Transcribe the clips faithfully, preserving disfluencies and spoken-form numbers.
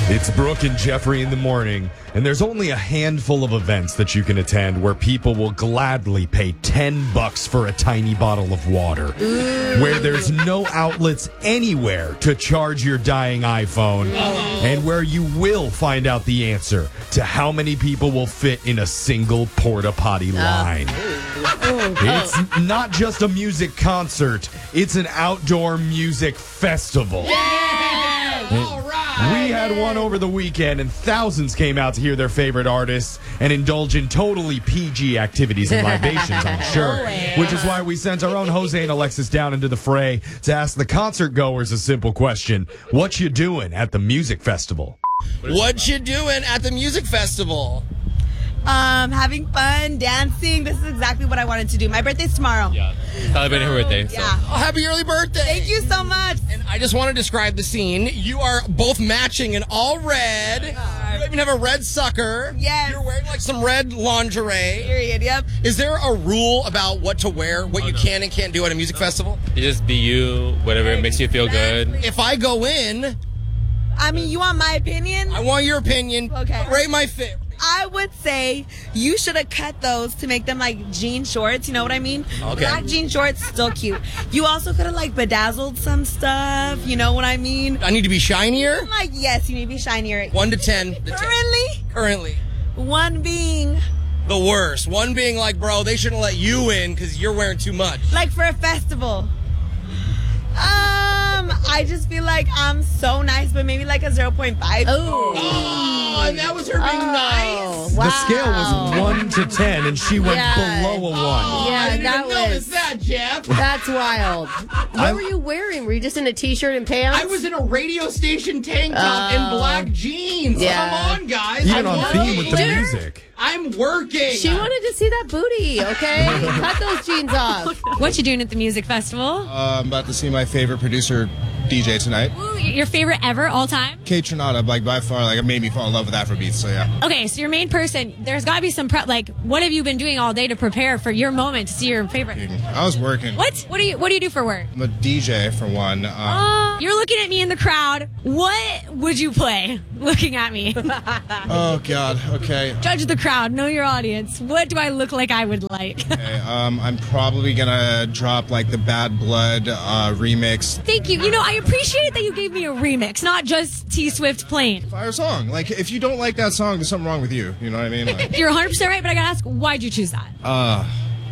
It's Brooke and Jeffrey in the morning, and there's only a handful of events that you can attend where people will gladly pay ten bucks for a tiny bottle of water, Ooh. Where there's no outlets anywhere to charge your dying iPhone, oh. and where you will find out the answer to how many people will fit in a single porta potty line. Uh. It's not just a music concert, it's an outdoor music festival. Yes! All right! We had one over the weekend, and thousands came out to hear their favorite artists and indulge in totally P G activities and libations, I'm sure. Oh, yeah. Which is why we sent our own Jose and Alexis down into the fray to ask the concert goers a simple question. What you doing at the music festival? What you doing at the music festival? Um, having fun, dancing. This is exactly what I wanted to do. My birthday's tomorrow. Yeah. Celebrating her birthday. So. Yeah. Oh, happy early birthday. Thank you so much. And I just want to describe the scene. You are both matching in all red. You even have a red sucker. Yes. You're wearing like some red lingerie. Period, yep. Is there a rule about what to wear, what oh, you no. can and can't do at a music festival? You just be you, whatever it makes you feel good. If I go in... I mean, you want my opinion? I want your opinion. Okay. Rate my fit. I would say you should have cut those to make them like jean shorts. You know what I mean? Okay. Black jean shorts, still cute. You also could have like bedazzled some stuff. You know what I mean? I need to be shinier? I'm like, yes, you need to be shinier. One to ten. The Currently? ten. Currently. One being... the worst. One being like, bro, they shouldn't let you in because you're wearing too much. Like for a festival. Um, I just feel like I'm so nice, but maybe like a zero point five. Oh. oh, and that was her being oh, nice? Wow. The scale was one to ten, and she went yeah. below a one. Oh, yeah, I didn't that even notice was, that, Jeff. That's wild. What I'm, were you wearing? Were you just in a t-shirt and pants? I was in a radio station tank top uh, and black jeans. Yeah. Come on, guys. Even I'm on working. theme with the music. I'm working. She wanted to see that booty, okay? Cut those jeans off. What you doing at the music festival? Uh, I'm about to see my favorite producer D J tonight. Ooh, your favorite ever, all time? Kate Trinata, like by far, like it made me fall in love with Afrobeats, so yeah. Okay, so your main person, there's got to be some prep. Like, what have you been doing all day to prepare for your moment to see your favorite? I was working. What? What do you What do you do for work? I'm a D J for one. Uh, uh, you're looking at me in the crowd. What would you play? Looking at me. Oh God. Okay. Judge the crowd. Know your audience. What do I look like I would like? Okay. Um, I'm probably gonna drop like the Bad Blood uh, remix. Thank you. You know, I appreciate that you gave me a remix, not just T Swift plain. Fire song. Like, if you don't like that song, there's something wrong with you. You know what I mean? Like, you're one hundred percent right, but I gotta ask, why'd you choose that? Uh,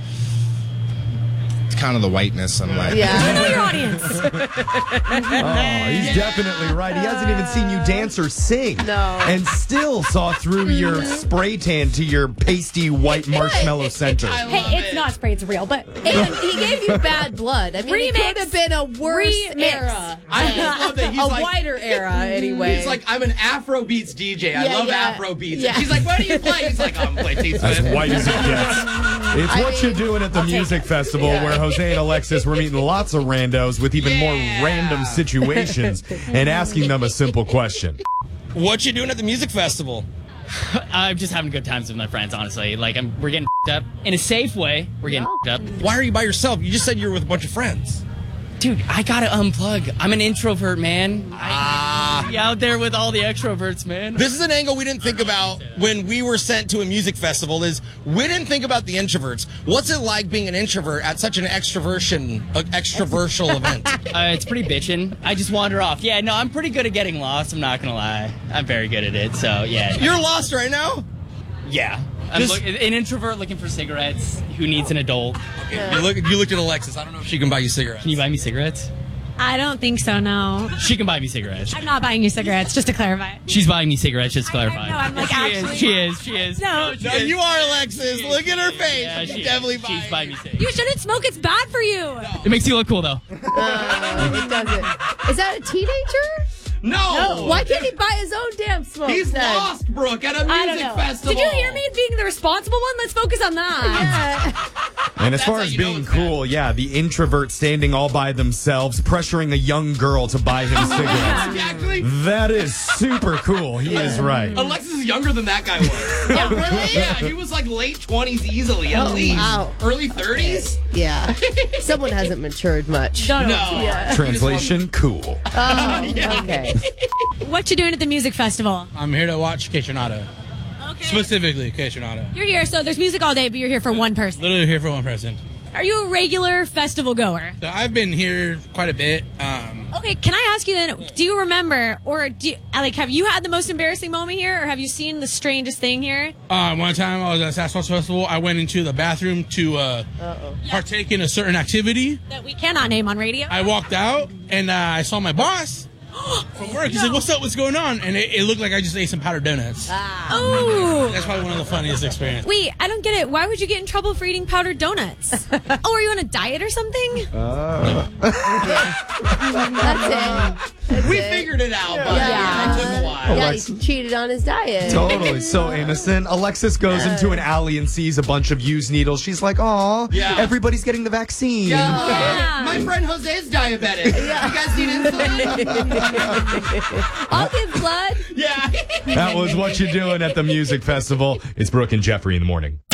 it's kind of the whiteness. I'm like, yeah. You know your audience. Oh, he's definitely right. He hasn't even seen you dance or sing. No. And still saw through your spray tan to your pasty white marshmallow center. Hey, it's it. not spray, it's real, but... And he gave you Bad Blood. I mean, Remix. it could have been a worse Remix. era. I just love that he's a like... wider era, anyway. He's like, I'm an Afrobeats D J. I Yeah, love yeah. Afrobeats. Yeah. And she's like, what do you play? He's like, I'm playing T Swift. As white as it gets. It's I what mean, you're doing at the I'll music festival, Yeah. where Jose and Alexis were meeting lots of randos with even Yeah. more random situations and asking them a simple question. What you doing at the music festival? I'm just having good times with my friends, honestly. Like, I'm, we're getting up in a safe way. We're getting up. Why are you by yourself? You just said you were with a bunch of friends. Dude, I gotta unplug. I'm an introvert, man. Ah. I be out there with all the extroverts, man. This is an angle we didn't think about when we were sent to a music festival. Is we didn't think about the introverts. What's it like being an introvert at such an extroversion, uh, extroversial event? Uh, it's pretty bitchin'. I just wander off. Yeah, no, I'm pretty good at getting lost. I'm not gonna lie. I'm very good at it. So yeah. You're lost right now? Yeah. I'm Just- look, an introvert looking for cigarettes who needs an adult. Okay, you, look, you looked at Alexis. I don't know if she can buy you cigarettes. Can you buy me cigarettes? I don't think so, no. She can buy me cigarettes. I'm not buying you cigarettes, just to clarify. She's buying me cigarettes, just to clarify. No, I'm like, she actually... is, she is, she is. No. she No, is. you are, Alexis. Look at her face. Yeah, She's she definitely is. buying. She's buying me cigarettes. You shouldn't smoke, it's bad for you. It makes you look cool, though. Uh, it doesn't. Is that a teenager? No. No. Why can't he buy his own damn smoke? He's then? lost, Brooke, at a I don't music know. festival. Did you hear me being the responsible one? Let's focus on that. Yeah. And as That's far how as you know being it's cool, yeah, the introvert standing all by themselves, pressuring a young girl to buy him cigarettes. Exactly. really? That is super cool. He is right. Alexis is younger than that guy was. Oh, really? Yeah, he was like late twenties easily, at Oh, least. wow. Early thirties? Yeah. Someone hasn't matured much. No, no. No. Yeah. Translation, cool. Oh, okay. What you doing at the music festival? I'm here to watch Kaytranada. Okay. Specifically, Kaytranada. You're here, so there's music all day, but you're here for one person. Literally here for one person. Are you a regular festival goer? So I've been here quite a bit. Um, Okay, can I ask you then, do you remember, or do you, like, have you had the most embarrassing moment here, or have you seen the strangest thing here? uh, one time I was at Sasquatch Festival. I went into the bathroom to uh, partake in a certain activity. That we cannot name on radio? I walked out and uh, I saw my boss from work. He's like, "What's up? What's going on?" And it, it looked like I just ate some powdered donuts. Oh! That's probably one of the funniest experiences. Wait, I don't get it. Why would you get in trouble for eating powdered donuts? Oh, are you on a diet or something? That's it. That's We it. figured it out, but Yeah. yeah, it took a while. Yeah, Alex- he cheated on his diet. Totally. So innocent. Alexis goes into an alley and sees a bunch of used needles. She's like, aw, Yeah. everybody's getting the vaccine. Yeah. My friend Jose is diabetic. You guys need insulin? I'll give blood. Yeah. That was What You Doing at the Music Festival. It's Brooke and Jeffrey in the morning.